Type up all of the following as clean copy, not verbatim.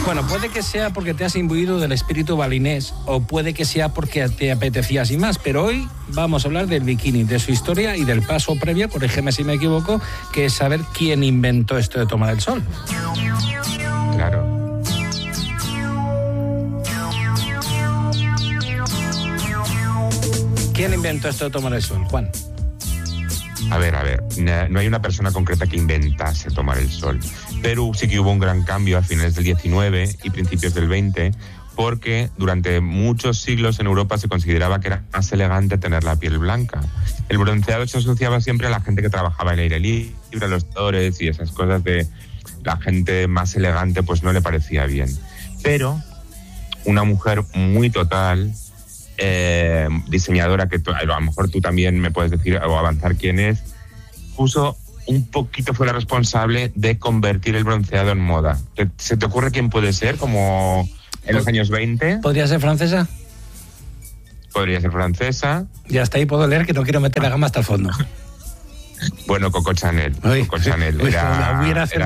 Bueno, puede que sea porque te has imbuido del espíritu balinés o puede que sea porque te apetecía sin más, pero hoy vamos a hablar del bikini, de su historia y del paso previo, corrígeme si me equivoco, que es saber quién inventó esto de tomar el sol. Claro. ¿Quién inventó esto de tomar el sol, Juan? A ver, no hay una persona concreta que inventase tomar el sol, pero sí que hubo un gran cambio a finales del 19 y principios del 20, porque durante muchos siglos en Europa se consideraba que era más elegante tener la piel blanca. El bronceado se asociaba siempre a la gente que trabajaba en el aire libre, a los actores y esas cosas de la gente más elegante, pues no le parecía bien. Pero una mujer muy total, diseñadora, que a lo mejor tú también me puedes decir o avanzar quién es, fue la responsable de convertir el bronceado en moda. ¿Se te ocurre quién puede ser? Como en los años 20. ¿Podría ser francesa? Podría ser francesa. Y hasta ahí puedo leer que no quiero meter la gama hasta el fondo. Bueno, Coco Chanel. Coco Chanel era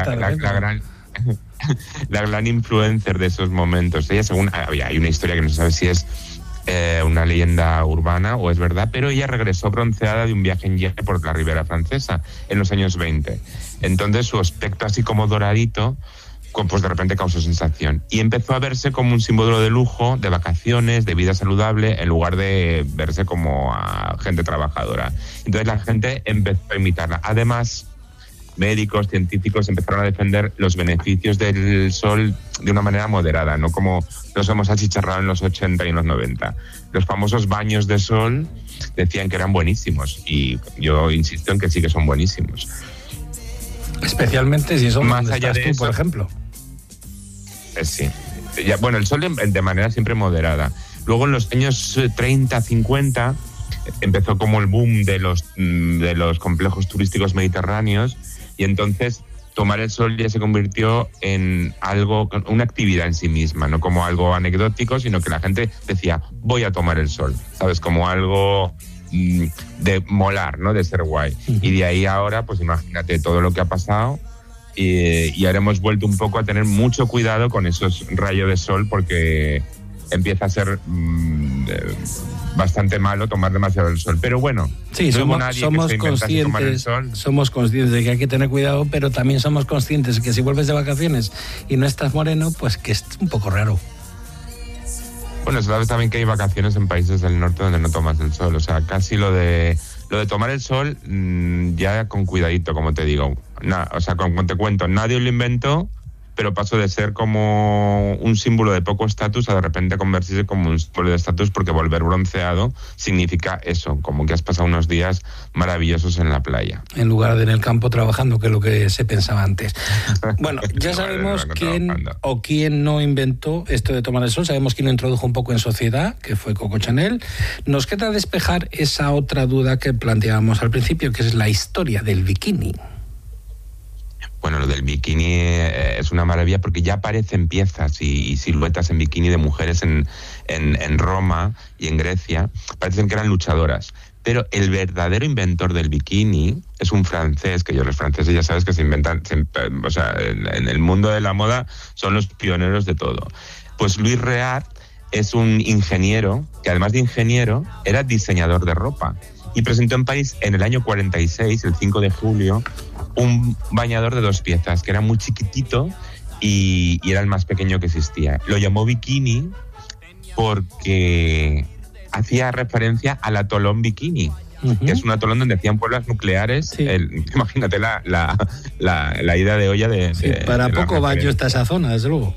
la gran influencer de esos momentos. Ella, según hay una historia que no se sabe si es una leyenda urbana o es verdad, pero ella regresó bronceada de un viaje en yate por la Ribera Francesa en los años 20. Entonces su aspecto así como doradito, pues de repente causó sensación. Y empezó a verse como un símbolo de lujo, de vacaciones, de vida saludable, en lugar de verse como a gente trabajadora. Entonces la gente empezó a imitarla. Además, médicos, científicos empezaron a defender los beneficios del sol de una manera moderada, no como nos hemos achicharrado en los 80 y en los 90. Los famosos baños de sol decían que eran buenísimos y yo insisto en que sí que son buenísimos. Especialmente si son más allá de tú, eso, por ejemplo. Sí. Bueno, el sol de manera siempre moderada. Luego en los años 30, 50 empezó como el boom de los complejos turísticos mediterráneos y entonces tomar el sol ya se convirtió en algo, una actividad en sí misma, no como algo anecdótico, sino que la gente decía, voy a tomar el sol, ¿sabes? Como algo de molar, ¿no? De ser guay. Uh-huh. Y de ahí ahora, pues imagínate todo lo que ha pasado y ahora hemos vuelto un poco a tener mucho cuidado con esos rayos de sol porque empieza a ser bastante malo tomar demasiado el sol. Pero bueno, sí, somos conscientes de que hay que tener cuidado, pero también somos conscientes de que si vuelves de vacaciones y no estás moreno, pues que es un poco raro. Bueno, sabes también que hay vacaciones en países del norte donde no tomas el sol. O sea, casi lo de tomar el sol, ya con cuidadito, como te digo. O sea, como te cuento, nadie lo inventó, pero pasó de ser como un símbolo de poco estatus a de repente convertirse como un símbolo de estatus, porque volver bronceado significa eso, como que has pasado unos días maravillosos en la playa. En lugar de en el campo trabajando, que es lo que se pensaba antes. Bueno, ya sabemos quién no inventó esto de tomar el sol, sabemos quién lo introdujo un poco en sociedad, que fue Coco Chanel. Nos queda despejar esa otra duda que planteábamos al principio, que es la historia del bikini. Bueno, lo del bikini es una maravilla porque ya aparecen piezas y siluetas en bikini de mujeres en Roma y en Grecia. Parecen que eran luchadoras. Pero el verdadero inventor del bikini es un francés, que los franceses ya sabes que se inventan, o sea, en el mundo de la moda son los pioneros de todo. Pues Louis Réard es un ingeniero, que además de ingeniero, era diseñador de ropa. Y presentó en París en el año 46, el 5 de julio, un bañador de 2 piezas, que era muy chiquitito y era el más pequeño que existía. Lo llamó bikini porque hacía referencia al atolón Bikini, uh-huh, que es un atolón donde hacían pruebas nucleares. Sí. Imagínate la ida de olla de... Sí, para poco baño está esa zona, desde luego.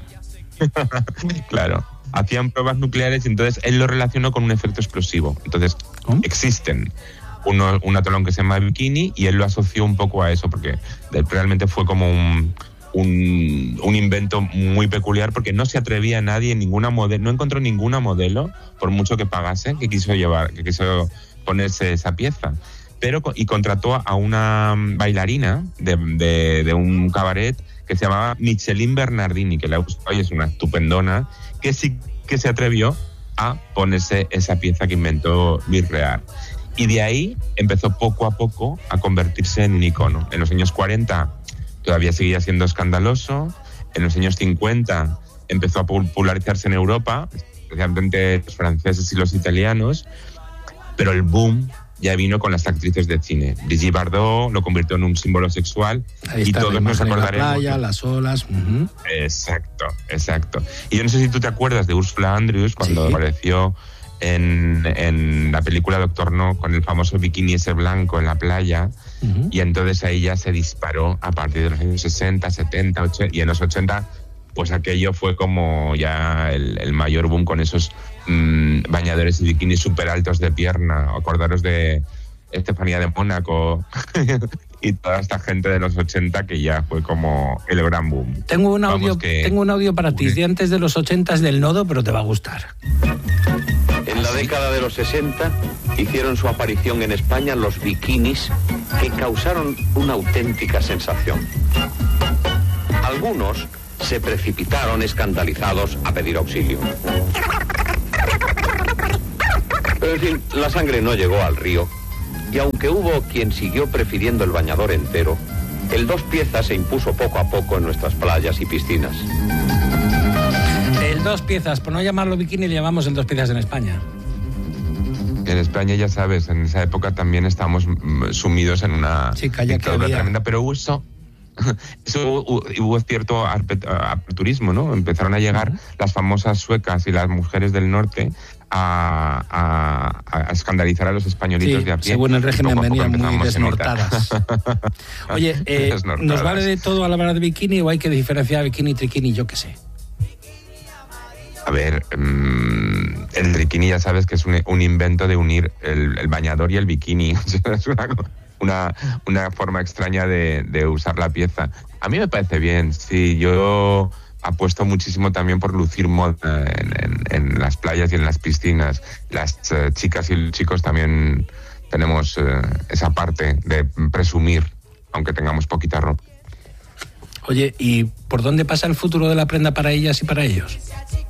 Claro. Hacían pruebas nucleares y entonces él lo relacionó con un efecto explosivo. Entonces, existen un atolón que se llama Bikini y él lo asoció un poco a eso, porque realmente fue como un invento muy peculiar, porque no se atrevía a nadie, no encontró ninguna modelo, por mucho que pagase, que quiso ponerse esa pieza. Y contrató a una bailarina de un cabaret que se llamaba Micheline Bernardini, que hoy es una estupendona, que sí que se atrevió a ponerse esa pieza que inventó Louis Réard. Y de ahí empezó poco a poco a convertirse en un icono. En los años 40 todavía seguía siendo escandaloso, en los años 50 empezó a popularizarse en Europa, especialmente los franceses y los italianos, pero el boom ya vino con las actrices de cine. Brigitte Bardot lo convirtió en un símbolo sexual. Ahí está, y todos nos acordaremos. La playa, las olas. Exacto. Y yo no sé si tú te acuerdas de Ursula Andrews cuando apareció en la película Doctor No con el famoso bikini ese blanco en la playa. Y entonces ahí ya se disparó a partir de los años 60, 70, 80, y en los 80 pues aquello fue como ya el mayor boom con esos bañadores y bikinis súper altos de pierna. Acordaros de Estefanía de Mónaco y toda esta gente de los 80 que ya fue como el gran boom. Tengo un audio para ti de antes de los 80 del Nodo, pero te va a gustar. En la década de los 60 hicieron su aparición en España los bikinis que causaron una auténtica sensación. Algunos se precipitaron escandalizados a pedir auxilio. Pero en fin, la sangre no llegó al río y aunque hubo quien siguió prefiriendo el bañador entero, el 2 piezas se impuso poco a poco en nuestras playas y piscinas. El 2 piezas, por no llamarlo bikini, le llamamos el 2 piezas en España. En España, ya sabes, en esa época también estábamos sumidos en una dictadura tremenda, pero hubo cierto aperturismo, ¿no? Empezaron a llegar las famosas suecas y las mujeres del norte a escandalizar a los españolitos de a pie. Según el régimen venían muy desnortadas. Oye, ¿nos vale de todo a la hora de bikini o hay que diferenciar bikini y triquini? Yo qué sé. A ver, el triquini ya sabes que es un invento de unir el bañador y el bikini. Es una forma extraña de usar la pieza. A mí me parece bien, sí. Yo apuesto muchísimo también por lucir moda en las playas y en las piscinas. Las chicas y los chicos también tenemos esa parte de presumir, aunque tengamos poquita ropa. Oye, ¿y por dónde pasa el futuro de la prenda para ellas y para ellos?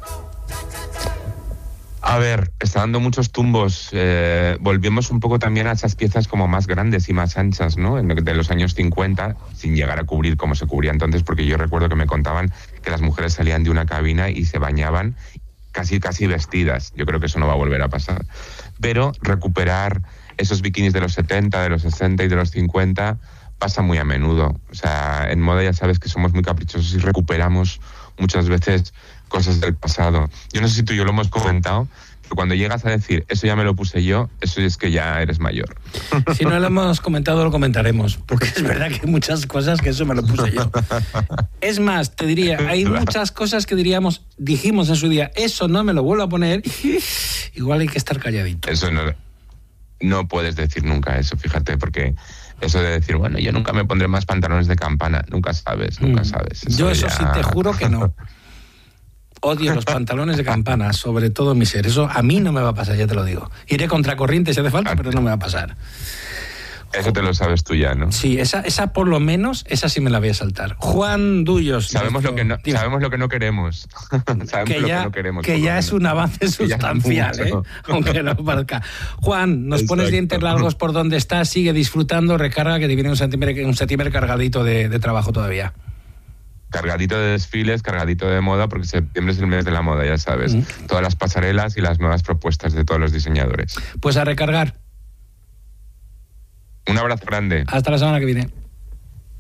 A ver, está dando muchos tumbos. Volvemos un poco también a esas piezas como más grandes y más anchas, ¿no? De los años 50, sin llegar a cubrir como se cubría entonces, porque yo recuerdo que me contaban que las mujeres salían de una cabina y se bañaban casi vestidas. Yo creo que eso no va a volver a pasar. Pero recuperar esos bikinis de los 70, de los 60 y de los 50 pasa muy a menudo. O sea, en moda ya sabes que somos muy caprichosos y recuperamos muchas veces cosas del pasado. Yo no sé si tú y yo lo hemos comentado, pero cuando llegas a decir, eso ya me lo puse yo, eso es que ya eres mayor. Si no lo hemos comentado, lo comentaremos, porque es verdad que hay muchas cosas que eso me lo puse yo. Es más, te diría, hay muchas cosas que dijimos en su día, eso no me lo vuelvo a poner, igual hay que estar calladito. Eso no puedes decir nunca eso, fíjate, porque eso de decir, bueno, yo nunca me pondré más pantalones de campana, nunca sabes. Yo eso sí te juro que no. Odio los pantalones de campana, sobre todo mi ser. Eso a mí no me va a pasar, ya te lo digo. Iré contracorriente si hace falta, pero no me va a pasar. Eso te lo sabes tú ya, ¿no? Sí, esa por lo menos, esa sí me la voy a saltar. Juan Dullos. Sabemos lo que no queremos. Que ya es un avance sustancial, ¿eh? Aunque no parezca. Juan, nos pones dientes largos por donde estás, sigue disfrutando, recarga, que te viene un septiembre cargadito de trabajo todavía. Cargadito de desfiles, cargadito de moda, porque septiembre es el mes de la moda, ya sabes. Todas las pasarelas y las nuevas propuestas de todos los diseñadores. Pues a recargar. Un abrazo grande. Hasta la semana que viene.